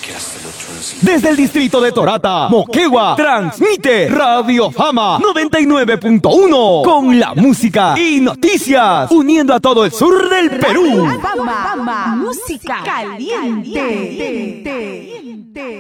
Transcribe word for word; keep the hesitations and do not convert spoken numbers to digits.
Desde el distrito de Torata, Moquegua, transmite Radio Fama noventa y nueve punto uno con la música y noticias, uniendo a todo el sur del Perú. Fama, música caliente.